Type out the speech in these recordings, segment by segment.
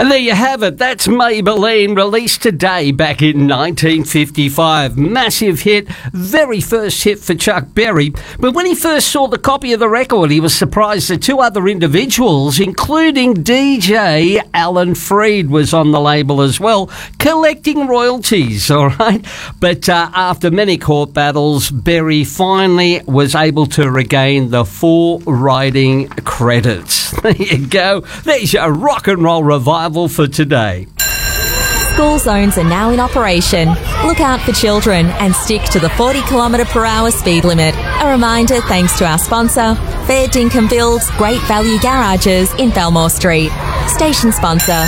And there you have it. That's Maybelline, released today back in 1955. Massive hit, very first hit for Chuck Berry. But when he first saw the copy of the record, he was surprised that two other individuals, including DJ Alan Freed, was on the label as well, collecting royalties, all right? But after many court battles, Berry finally was able to regain the full writing credits. There you go. There's your rock and roll revival for today. School zones are now in operation. Look out for children and stick to the 40 km/h speed limit. A reminder thanks to our sponsor, Fair Dinkum Builds Great Value Garages in Belmore Street. Station sponsor.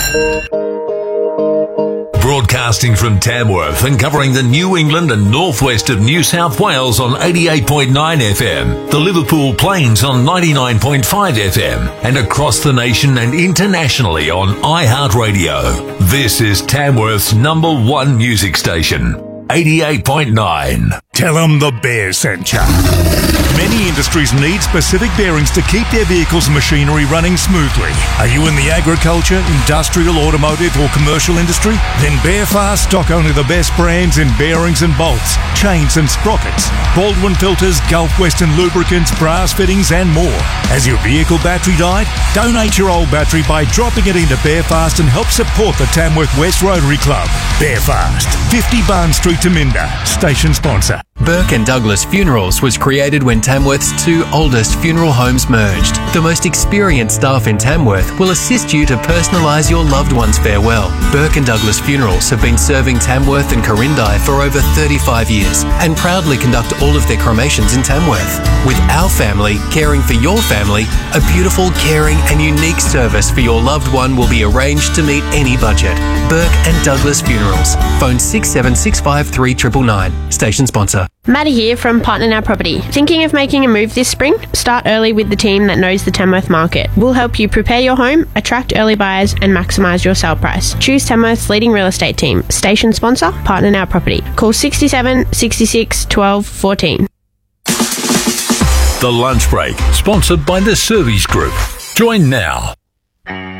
Broadcasting from Tamworth and covering the New England and northwest of New South Wales on 88.9 FM, the Liverpool Plains on 99.5 FM, and across the nation and internationally on iHeartRadio. This is Tamworth's #1 music station, 88.9. Tell them the bear sent ya. Many industries need specific bearings to keep their vehicles and machinery running smoothly. Are you in the agriculture, industrial, automotive or commercial industry? Then Bearfast stock only the best brands in bearings and bolts, chains and sprockets, Baldwin filters, Gulf Western lubricants, brass fittings and more. Has your vehicle battery died? Donate your old battery by dropping it into Bearfast and help support the Tamworth West Rotary Club. Bearfast, 50 Barn Street, Taminda. Station sponsor. Burke and Douglas Funerals was created when Tamworth's two oldest funeral homes merged. The most experienced staff in Tamworth will assist you to personalise your loved one's farewell. Burke and Douglas Funerals have been serving Tamworth and Corindai for over 35 years and proudly conduct all of their cremations in Tamworth. With our family caring for your family, a beautiful, caring and unique service for your loved one will be arranged to meet any budget. Burke and Douglas Funerals. Phone 6765 999. Station sponsor. Maddie here from Partner Now Property. Thinking of making a move this spring? Start early with the team that knows the Tamworth market. We'll help you prepare your home, attract early buyers and maximise your sale price. Choose Tamworth's leading real estate team. Station sponsor, Partner Now Property. Call 67 66 12 14. The Lunch Break, sponsored by the Service Group. Join now.